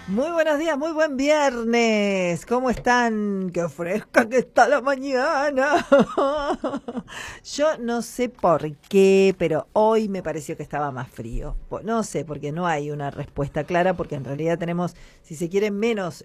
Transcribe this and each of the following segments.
Muy buenos días, muy buen viernes. ¿Cómo están? ¡Qué fresca que está la mañana! Yo no sé por qué, pero hoy me pareció que estaba más frío. No sé, porque no hay una respuesta clara, porque en realidad tenemos, si se quiere, menos...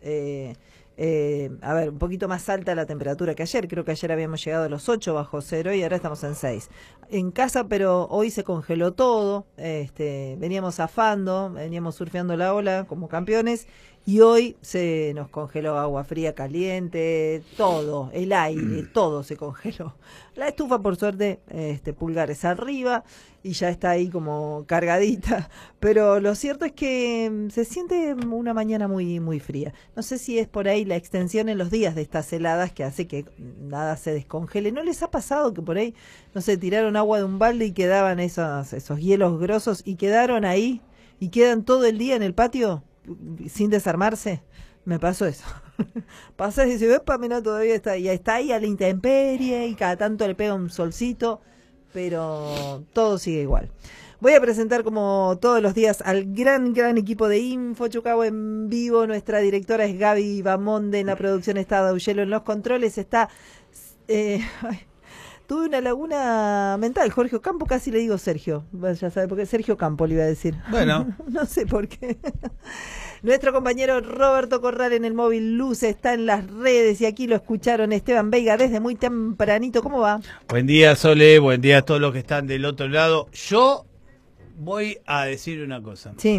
un poquito más alta la temperatura que ayer. Creo que ayer habíamos llegado a los 8 bajo cero y ahora estamos en 6. En casa, pero hoy se congeló todo. Veníamos zafando, veníamos surfeando la ola como campeones y hoy se nos congeló agua fría, caliente, todo, el aire, todo se congeló. La estufa, por suerte, pulgares arriba y ya está ahí como cargadita, pero lo cierto es que se siente una mañana muy muy fría. No sé si es por ahí la extensión en los días de estas heladas que hace que nada se descongele. ¿No les ha pasado que por ahí, no sé, tiraron agua de un balde y quedaban esos hielos grosos y quedaron ahí y quedan todo el día en el patio sin desarmarse? Me pasó eso. Pasás y dices, ¡epa, mira, todavía está! Y está ahí a la intemperie y cada tanto le pega un solcito, pero todo sigue igual. Voy a presentar como todos los días al gran equipo de Info Chucahua en vivo. Nuestra directora es Gaby Bamonde, en la producción está Dauyelo en los controles. Está... tuve una laguna mental, Jorge Campo, casi le digo Sergio. Ya sabe por qué, Sergio Campo le iba a decir. Bueno. No sé por qué. Nuestro compañero Roberto Corral en el móvil Luz está en las redes y aquí lo escucharon Esteban Veiga desde muy tempranito. ¿Cómo va? Buen día, Sole, buen día a todos los que están del otro lado. Yo voy a decir una cosa. Sí.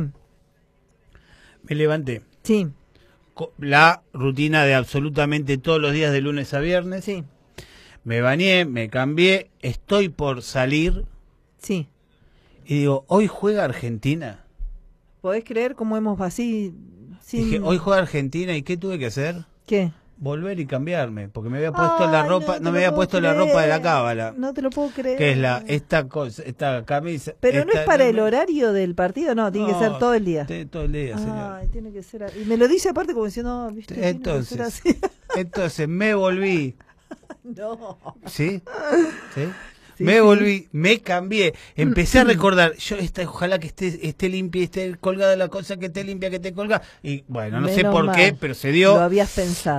Me levanté. Sí. La rutina de absolutamente todos los días de lunes a viernes. Sí. Me bañé, me cambié, estoy por salir. Sí. Y digo, ¿hoy juega Argentina? ¿Podés creer cómo hemos así? Sin... Dije, ¿hoy juega Argentina? ¿Y qué tuve que hacer? ¿Qué? Volver y cambiarme, porque me había puesto la ropa, no me había puesto la ropa de la cábala. No te lo puedo creer. Que es esta camisa. Pero no es para el horario del partido, no, tiene que ser todo el día. Todo el día, señor. Ay, tiene que ser. Y me lo dice aparte como diciendo, no, viste, entonces me volví. No. ¿Sí? ¿Sí? Sí, me sí. volví, me cambié, empecé a recordar, ojalá que esté limpia, esté colgada la cosa, que esté limpia, que esté colgada, y bueno, no sé por qué, pero se dio. Lo habías pensado.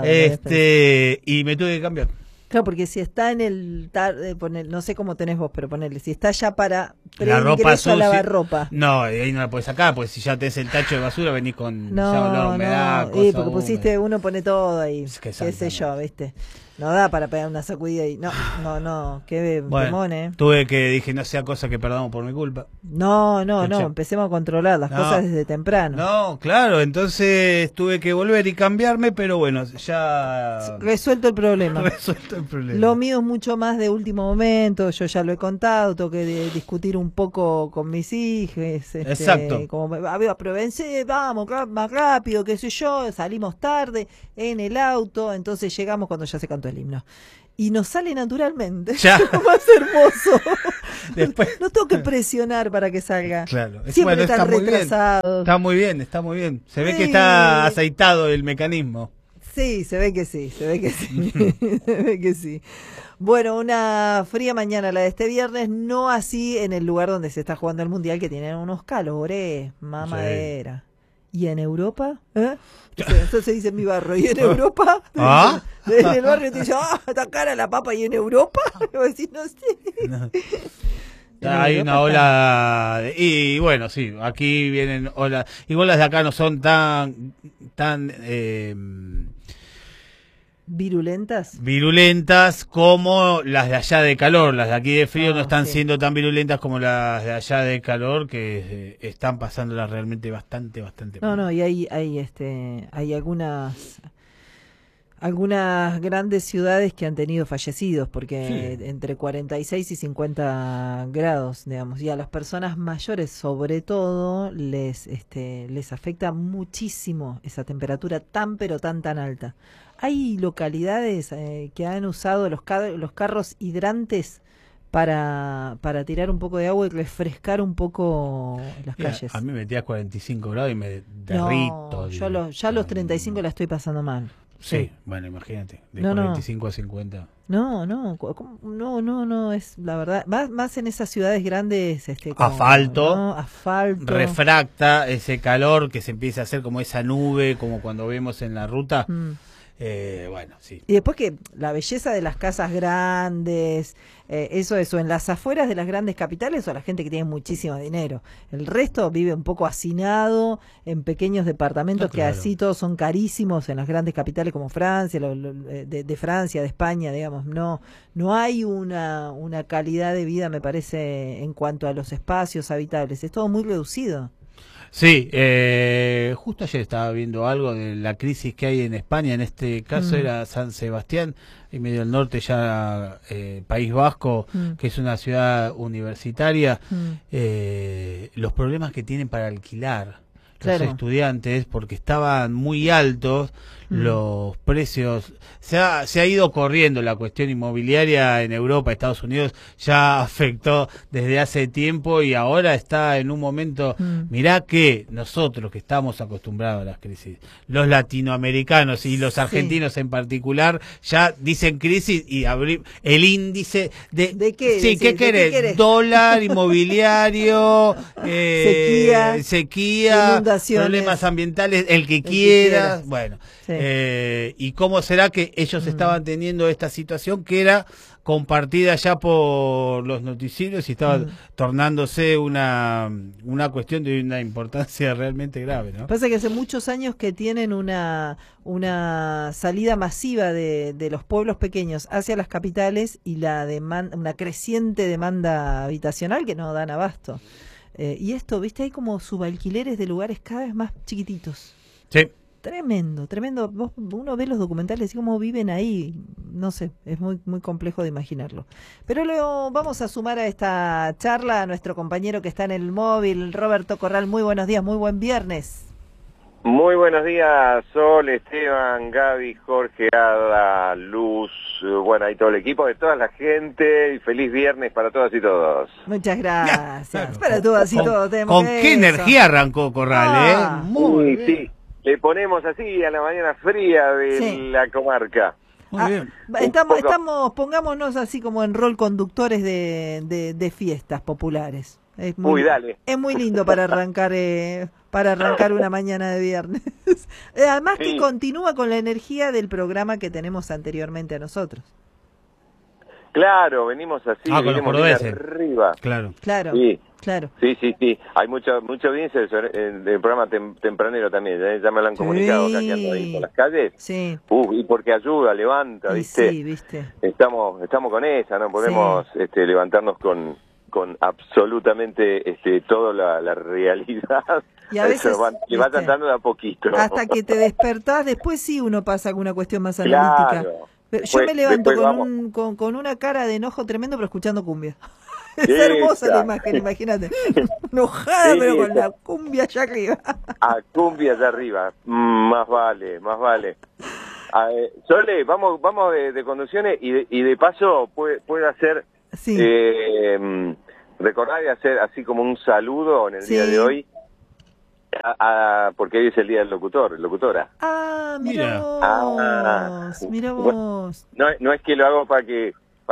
Y me tuve que cambiar. Claro, porque si está en el no sé cómo tenés vos, pero ponele, si está ya para la ropa sucia, lavar ropa. No, ahí no la puedes sacar, porque si ya tenés el tacho de basura venís con no, humedad, porque pusiste, uno pone todo ahí, qué sé yo, ¿viste? No da para pegar una sacudida y no, qué temón, dije, no sea cosa que perdamos por mi culpa. No, empecemos a controlar las cosas desde temprano. No, claro, entonces tuve que volver y cambiarme, pero bueno, ya... Resuelto el problema. Lo Lo mío es mucho más de último momento, yo ya lo he contado, tengo que discutir un poco con mis hijos. Exacto. Como, aproveché, vamos, más rápido, qué sé yo, salimos tarde en el auto, entonces llegamos cuando ya se cantó el himno. Y nos sale naturalmente. Ya. Más hermoso. Después... No tengo que presionar para que salga. Claro. Siempre están retrasados. Está muy bien. Se ve que está aceitado el mecanismo. Sí, se ve que sí. Se ve que sí. Bueno, una fría mañana la de este viernes, no así en el lugar donde se está jugando el Mundial, que tienen unos calores, mamadera. Sí. ¿Y en Europa? Eso se dice en mi barrio. ¿Y en Europa? Desde el barrio te dice, está cara la papa. ¿Y en Europa? Y vos decís, no sé. No. Hay una ola y bueno, sí, aquí vienen olas. Igual las de acá no son tan virulentas como las de allá de calor. Las de aquí de frío no están siendo tan virulentas como las de allá de calor, que están pasándolas realmente bastante no, y hay algunas grandes ciudades que han tenido fallecidos, porque entre 46 y 50 grados, digamos, y a las personas mayores sobre todo les afecta muchísimo esa temperatura pero tan alta. Hay localidades que han usado los carros hidrantes para tirar un poco de agua y refrescar un poco las calles. A mí me metía 45 grados y me derrito. No, yo ya los 35 la estoy pasando mal. Sí, bueno, imagínate, de No, 45 a 50. No, es la verdad, más en esas ciudades grandes, como, Asfalto, ¿no? Asfalto. refracta ese calor que se empieza a hacer como esa nube, como cuando vemos en la ruta. Bueno, sí. Y después que la belleza de las casas grandes, eso, en las afueras de las grandes capitales o la gente que tiene muchísimo dinero. El resto vive un poco hacinado en pequeños departamentos que así todos son carísimos en las grandes capitales como Francia, de Francia, de España, digamos. No hay una calidad de vida, me parece, en cuanto a los espacios habitables. Es todo muy reducido. Sí, justo ayer estaba viendo algo de la crisis que hay en España, en este caso era San Sebastián, y medio al norte ya País Vasco, que es una ciudad universitaria, los problemas que tienen para alquilar los estudiantes, porque estaban muy altos los precios. Se ha ido corriendo la cuestión inmobiliaria en Europa, Estados Unidos ya afectó desde hace tiempo y ahora está en un momento. Mirá que nosotros que estamos acostumbrados a las crisis, los latinoamericanos y los argentinos en particular, ya dicen crisis y el índice de qué, sí, ¿qué querés? Dólar, inmobiliario, sequía, problemas ambientales, el que quieras, bueno. Y cómo será que ellos estaban teniendo esta situación que era compartida ya por los noticieros y estaba tornándose una cuestión de una importancia realmente grave, ¿no? Pasa que hace muchos años que tienen una salida masiva de los pueblos pequeños hacia las capitales y una creciente demanda habitacional que no dan abasto. Y esto, viste, hay como subalquileres de lugares cada vez más chiquititos. Sí. Tremendo. Uno ve los documentales y cómo viven ahí, no sé, es muy muy complejo de imaginarlo. Pero luego vamos a sumar a esta charla a nuestro compañero que está en el móvil, Roberto Corral. Muy buenos días, muy buen viernes. Muy buenos días, Sol, Esteban, Gaby, Jorge, Ada, Luz, bueno, y todo el equipo, de toda la gente, y feliz viernes para todas y todos. Muchas gracias. Para todas y todos. ¿Con qué energía arrancó Corral, Muy bien. Sí. Le ponemos así a la mañana fría de la comarca. Muy bien. Pongámonos así como en rol conductores de fiestas populares. Dale. Es muy lindo para arrancar una mañana de viernes. Además que continúa con la energía del programa que tenemos anteriormente a nosotros. Claro, venimos así, con los cordobeses. Arriba. Claro. Sí. Hay mucha audiencia del programa tempranero también. Ya me lo han comunicado acá que ando ahí por las calles. Sí. Y porque ayuda, levanta, ¿viste? Sí, ¿viste? Estamos con esa, no podemos levantarnos con absolutamente toda la realidad. Y a veces le va tratando de a poquito. Hasta que te despertás, después sí uno pasa alguna cuestión más analítica. Claro. Pero yo me levanto con una cara de enojo tremendo, pero escuchando cumbia. Es hermosa la imagen, imagínate. Enojada, pero con la cumbia allá arriba. Cumbia allá arriba. Más vale. Sole, vamos de conducciones y de paso puede hacer, recordar y hacer así como un saludo en el día de hoy. Porque hoy es el día del locutora. Mira vos. No es que lo hago para que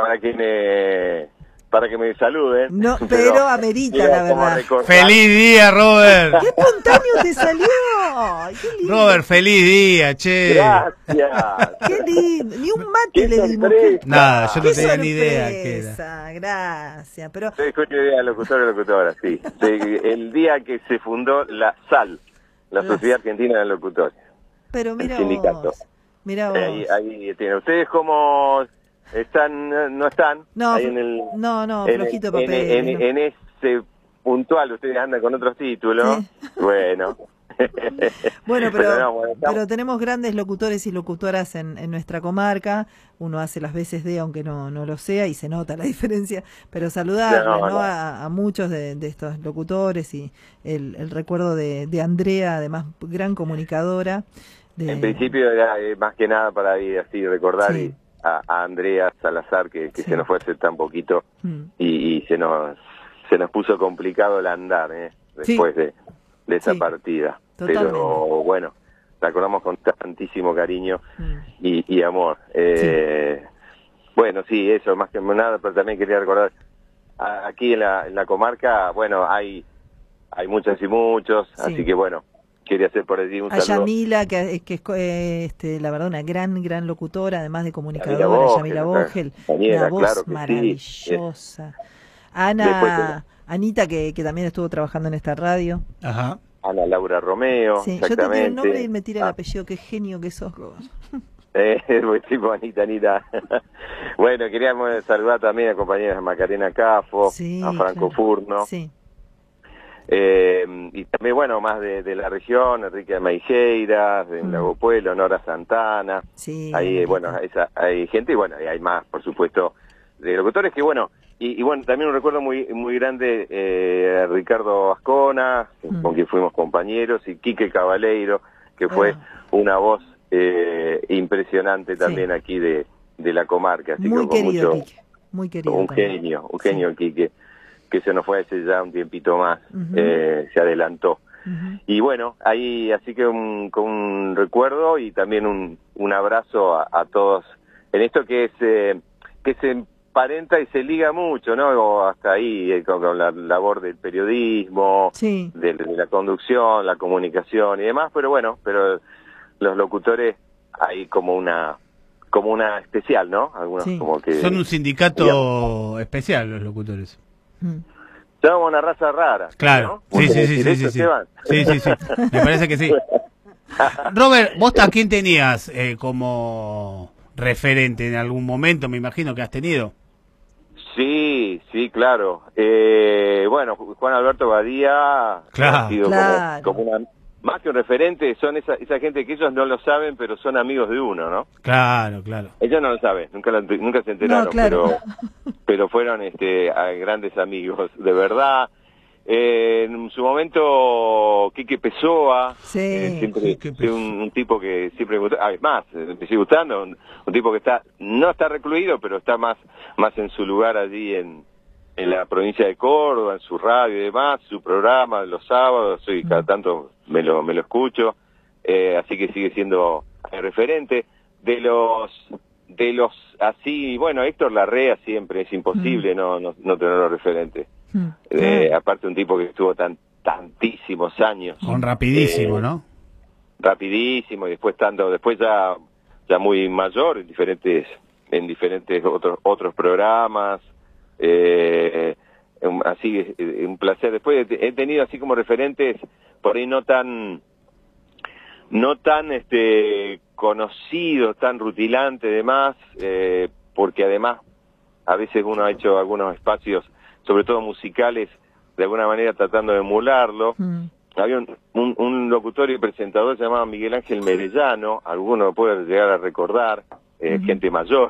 me saluden. No, pero amerita, la verdad. ¡Feliz día, Robert! ¡Qué espontáneo te salió! ¡Qué lindo! Robert, feliz día, che. Gracias. ¡Qué lindo! Ni un mate le dimos. Nada, yo no tenía ni idea qué era. Gracias, pero... Yo escucho idea de locutor y locutora, sí. El día que se fundó la SAL, la Sociedad Argentina de Locutores. Pero mira vos. Mira vos. Ahí tiene. ¿Ustedes cómo están? ¿No están? No, ahí flojito papel. En ese puntual, ustedes andan con otros títulos. Sí. Bueno. Bueno, pero tenemos grandes locutores y locutoras en nuestra comarca. Uno hace las veces de, aunque no lo sea, y se nota la diferencia. Pero saludarles, a muchos de estos locutores y el recuerdo de Andrea, además gran comunicadora. En principio era más que nada para ir así recordar a Andrea Salazar que se nos fue hace tan poquito y se nos puso complicado el andar después de esa partida. Totalmente. Pero bueno, la acordamos con tantísimo cariño y amor. Bueno, sí, eso, más que nada, pero también quería recordar, aquí en la comarca, bueno, hay muchas y muchos, así que bueno, quería hacer por allí un a saludo. Yamila, que es la verdad una gran locutora, además de comunicadora, Yamila Vogel, una voz claro maravillosa. Sí. Anita, que también estuvo trabajando en esta radio. Ajá. Ana Laura Romeo, sí. exactamente. Yo te tiro el nombre y me tira el apellido, qué genio que sos vos. Tipo Anita. Bueno, queríamos saludar también a compañeras Macarena Cafo, a Franco Furno. Sí. Y también, bueno, más de la región, Enrique de Maijeiras, de Lago Pueblo, Nora Santana. Sí, ahí, bueno, hay gente, y bueno, y hay más, por supuesto, de locutores que, bueno, y bueno, también un recuerdo muy grande a Ricardo Ascona, con quien fuimos compañeros, y Quique Cabaleiro, que fue una voz impresionante también aquí de la comarca. Así muy que querido, mucho, Quique, muy querido. Un genio Quique, que se nos fue hace ya un tiempito más, se adelantó. Y bueno, ahí así que con un recuerdo y también un abrazo a todos en esto que se emparenta y se liga mucho, ¿no? O hasta ahí con la labor del periodismo, de la conducción, la comunicación y demás, pero bueno, los locutores hay como una especial, ¿no? Algunos como que son un sindicato especial los locutores. Somos una raza rara. Claro. ¿No? Sí. Sí. Me parece que sí. Robert, ¿vos a quién tenías como referente en algún momento? Me imagino que has tenido. Sí, claro. Bueno, Juan Alberto Badía ha sido como una, más que un referente, son esa gente que ellos no lo saben, pero son amigos de uno, ¿no? Claro. Ellos no lo saben, nunca se enteraron, pero fueron grandes amigos, de verdad. En su momento, Quique Pessoa, siempre un tipo que siempre me gustó, además, me sigue gustando, un tipo que no está recluido, pero está más en su lugar allí en la provincia de Córdoba, en su radio y demás, su programa los sábados, y cada tanto me lo escucho, así que sigue siendo referente. De los así, bueno, Héctor Larrea siempre, es imposible no tenerlo referente. Aparte un tipo que estuvo tantísimos años. Con rapidísimo, ¿no? Rapidísimo, y después ya muy mayor en diferentes otros programas. Así un placer. Después he tenido así como referentes por ahí no tan conocidos, tan rutilantes demás, porque además a veces uno ha hecho algunos espacios, sobre todo musicales, de alguna manera tratando de emularlo. Había un locutor y presentador llamado Miguel Ángel Merellano, alguno lo puede llegar a recordar, gente mayor,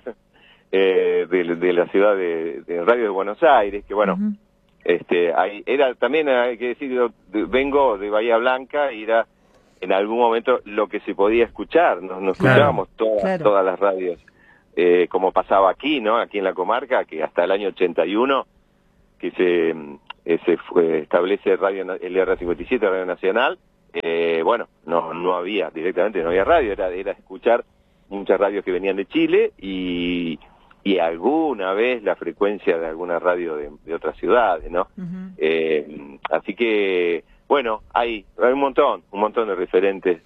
de la ciudad de Radio de Buenos Aires, que bueno, ahí era también, hay que decir, vengo de Bahía Blanca y era en algún momento lo que se podía escuchar, nos escuchábamos todas las radios, como pasaba aquí, ¿no? Aquí en la comarca, que hasta el año 81 que se establece el R57, Radio Nacional, bueno, no había radio, era escuchar muchas radios que venían de Chile y alguna vez la frecuencia de alguna radio de otras ciudades, ¿no? Así que, bueno, hay un montón de referentes.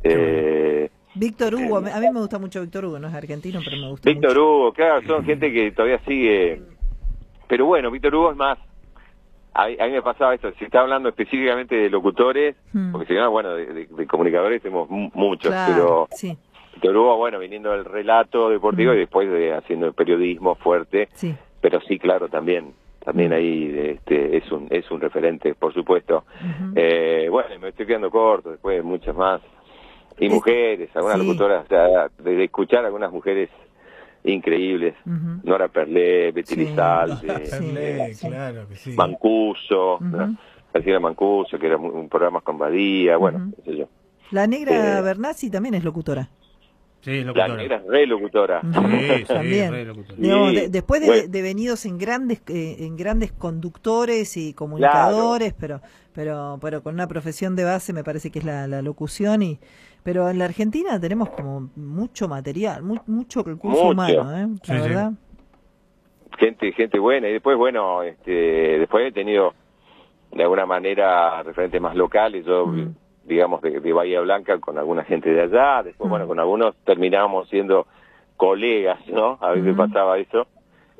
Víctor Hugo, a mí me gusta mucho Víctor Hugo, no es argentino, pero me gusta Víctor Hugo, claro, son gente que todavía sigue. Pero bueno, Víctor Hugo es más, a mí me pasaba esto, si está hablando específicamente de locutores, porque si no, bueno, de comunicadores tenemos muchos, pero Víctor Hugo, bueno, viniendo del relato deportivo y después haciendo el periodismo fuerte, pero sí, claro, también ahí es un referente, por supuesto. Bueno, me estoy quedando corto, después muchas más. Y mujeres, algunas locutoras, o sea, de escuchar a algunas mujeres increíbles, Nora Perlé, Betty Lizalde, claro que sí. Mancuso, Graciela Mancuso, que era un programa con Badía, bueno, qué sé yo. La Negra Bernazzi también es locutora. Sí, locutora. La Negra es re locutora. También. Re locutora. Digamos, después de venidos en grandes conductores y comunicadores, pero con una profesión de base me parece que es la locución y Pero en la Argentina tenemos como mucho material, mucho recurso humano, la verdad. Gente buena. Y después, bueno, después he tenido de alguna manera referentes más locales. Yo, digamos, de Bahía Blanca con alguna gente de allá. Después, bueno, con algunos terminábamos siendo colegas, ¿no? A veces pasaba eso.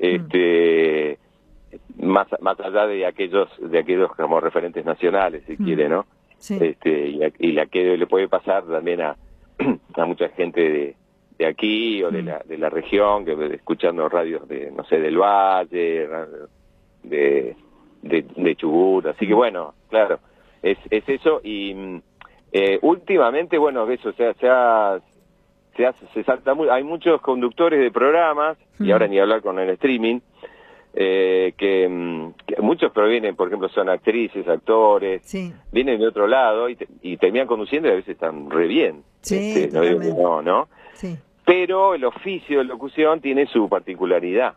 Más allá de aquellos como referentes nacionales, si quiere, ¿no? Sí. Y la que le puede pasar también a mucha gente de aquí o de la región, que escuchando radios de, no sé, del Valle, de Chubut. Así que bueno, claro, es eso. Y últimamente, bueno, eso se salta muy. Hay muchos conductores de programas, y ahora ni hablar con el streaming, que muchos provienen, por ejemplo, son actrices, actores, vienen de otro lado y terminan conduciendo y a veces están re bien. Sí, no digo que no. Sí. Pero el oficio de locución tiene su particularidad.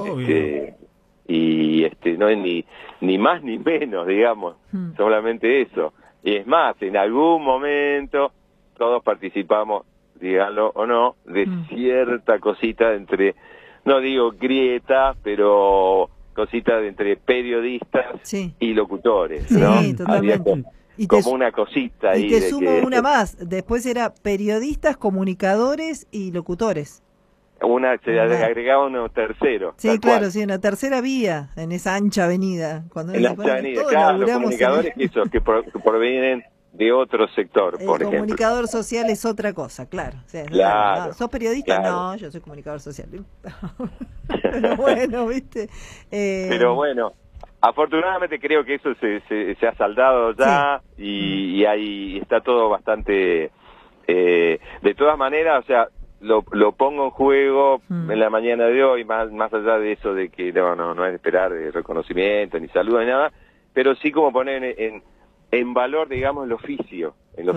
Y no es ni más ni menos, digamos, solamente eso. Y es más, en algún momento todos participamos, díganlo o no, de cierta cosita entre, no digo grieta, pero cosita entre periodistas y locutores, ¿no? Sí, totalmente. Como una cosita ahí. Y te sumo una más, después era periodistas, comunicadores y locutores. Se agregaba uno tercero. Sí, claro, sí, una tercera vía en esa ancha avenida. Cuando en la ancha avenida, claro, los comunicadores que provienen de otro sector, por ejemplo. El comunicador social es otra cosa, claro. O sea, claro. No, ¿sos periodista? Claro. No, yo soy comunicador social. Pero bueno, ¿viste? Pero bueno, afortunadamente creo que eso se ha saldado ya y ahí está todo bastante... de todas maneras, o sea, lo pongo en juego en la mañana de hoy, más allá de eso de que no es esperar de reconocimiento, ni saludo, ni nada, pero sí como poner en valor, digamos, el oficio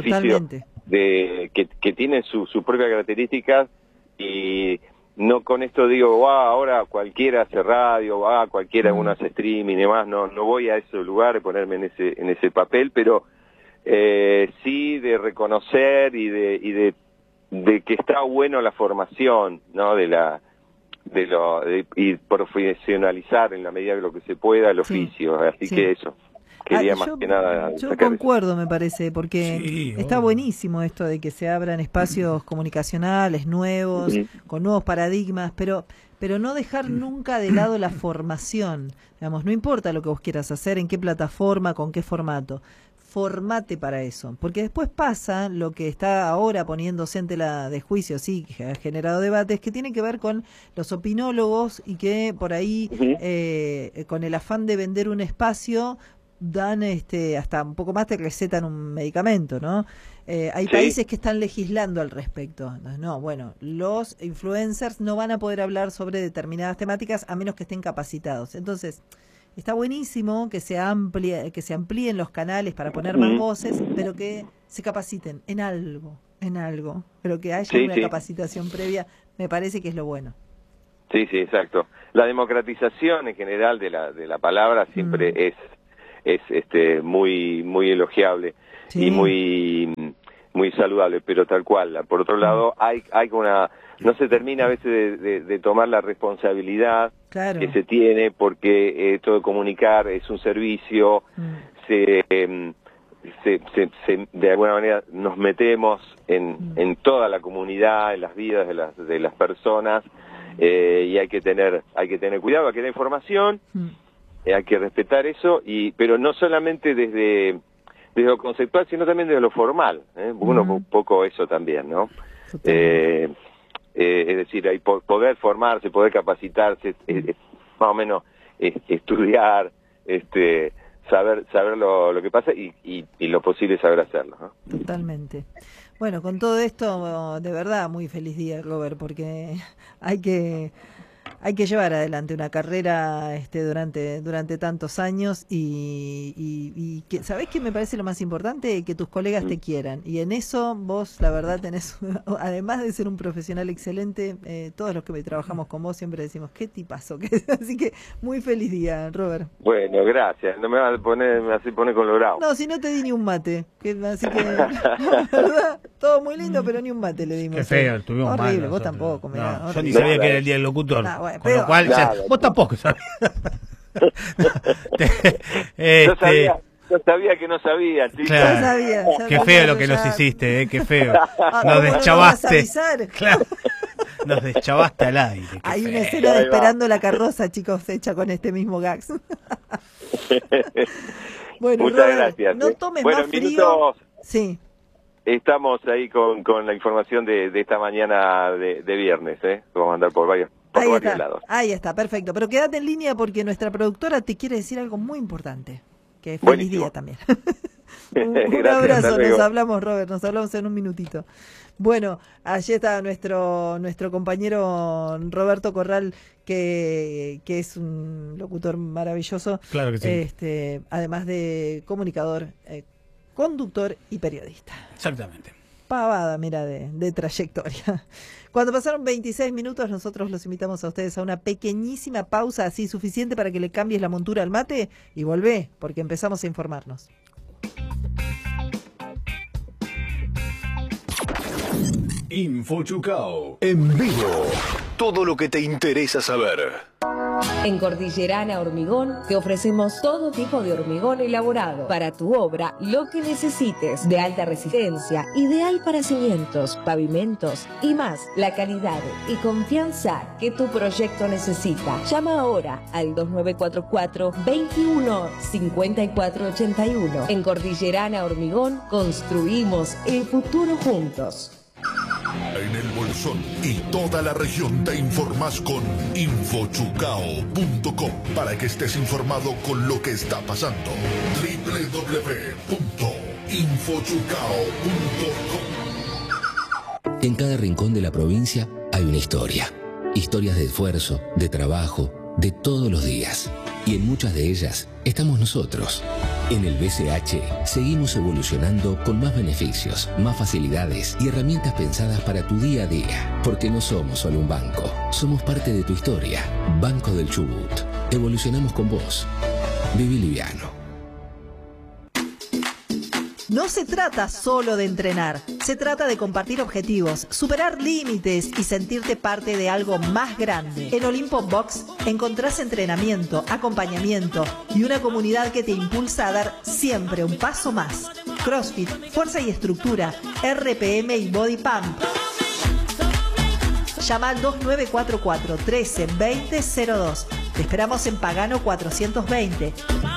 que tiene sus propias características. Y no con esto digo, ahora cualquiera hace radio, cualquiera uno hace streaming y demás, no voy a ese lugar de ponerme en ese papel, pero sí de reconocer y de que está bueno la formación, ¿no? Y profesionalizar en la medida de lo que se pueda el oficio, así que eso. Quería más que nada yo concuerdo, me parece, porque está buenísimo esto de que se abran espacios comunicacionales nuevos, con nuevos paradigmas, pero no dejar nunca de lado la formación. Digamos, no importa lo que vos quieras hacer, en qué plataforma, con qué formato. Formate para eso, porque después pasa lo que está ahora poniéndose en tela de juicio, que ha generado debates, que tiene que ver con los opinólogos y que por ahí, con el afán de vender un espacio, dan hasta un poco más te recetan un medicamento, ¿no? Hay países que están legislando al respecto. Los influencers no van a poder hablar sobre determinadas temáticas a menos que estén capacitados. Entonces, está buenísimo que se amplíen los canales para poner más voces, pero que se capaciten en algo, pero que haya una capacitación previa, me parece que es lo bueno. Sí, exacto. La democratización en general de la palabra siempre es muy muy elogiable y muy saludable, pero tal cual. Por otro lado, hay no se termina a veces de tomar la responsabilidad que se tiene, porque esto de comunicar es un servicio, de alguna manera nos metemos en toda la comunidad, en las vidas de las personas, y hay que tener cuidado, hay que tener información, hay que respetar eso, pero no solamente desde lo conceptual, sino también desde lo formal, uno un poco eso también, ¿no? Es decir, hay poder formarse, poder capacitarse, más o menos estudiar, saber lo que pasa y lo posible saber hacerlo, ¿no? Totalmente. Bueno, con todo esto, de verdad, muy feliz día, Robert, porque hay que Hay que llevar adelante una carrera durante tantos años y que, ¿sabés qué me parece lo más importante? Que tus colegas te quieran. Y en eso vos, la verdad, tenés, además de ser un profesional excelente, todos los que trabajamos con vos siempre decimos, qué tipazo. Así que muy feliz día, Robert. Bueno, gracias. No me vas a poner, me hace poner colorado. No, si no te di ni un mate. Así que, la verdad, todo muy lindo, pero ni un mate le dimos. Qué feo, tuvimos mal. Horrible, vos tampoco. Mirá, no, yo ni sabía que era el día del locutor. Bueno, con lo cual, vos tampoco sabías. Yo sabía que no sabía, chicos. Claro. No sabía, qué feo lo que nos hiciste, qué feo. Ah, Nos deschavaste. No claro. Nos deschavaste al aire. Hay feo. una escena de Esperando la carroza, chicos, hecha con este mismo gags. Bueno, muchas Robert, gracias. No tomes bueno, más frío. minutos, Sí. estamos ahí con la información de esta mañana de viernes, Vamos a andar por varios lados. Ahí está, perfecto. Pero quédate en línea porque nuestra productora te quiere decir algo muy importante. Que feliz Buenísimo. día también. Un Gracias, abrazo, hasta luego. nos hablamos, Robert, nos hablamos en un minutito. Bueno, allí está nuestro compañero Roberto Corral, que es un locutor maravilloso. Claro que sí. Además de comunicador, conductor y periodista. Exactamente. Pavada, mira, de trayectoria. Cuando pasaron 26 minutos, nosotros los invitamos a ustedes a una pequeñísima pausa, así suficiente para que le cambies la montura al mate y volvé, porque empezamos a informarnos. InfoChucao en vivo. Todo lo que te interesa saber. En Cordillerana Hormigón te ofrecemos todo tipo de hormigón elaborado para tu obra, lo que necesites, de alta resistencia, ideal para cimientos, pavimentos y más. La calidad y confianza que tu proyecto necesita. Llama ahora al 2944 21 54 81. En Cordillerana Hormigón construimos el futuro juntos. En el Bolsón y toda la región te informas con infochucao.com para que estés informado con lo que está pasando. www.infochucao.com. En cada rincón de la provincia hay una historia. Historias de esfuerzo, de trabajo, de todos los días. Y en muchas de ellas estamos nosotros. En el BCH seguimos evolucionando con más beneficios, más facilidades y herramientas pensadas para tu día a día. Porque no somos solo un banco, somos parte de tu historia. Banco del Chubut. Evolucionamos con vos. Viví liviano. No se trata solo de entrenar, se trata de compartir objetivos, superar límites y sentirte parte de algo más grande. En Olimpo Box encontrás entrenamiento, acompañamiento y una comunidad que te impulsa a dar siempre un paso más. CrossFit, fuerza y estructura, RPM y Body Pump. Llama al 2944 13 20 02. Te esperamos en Pagano 420.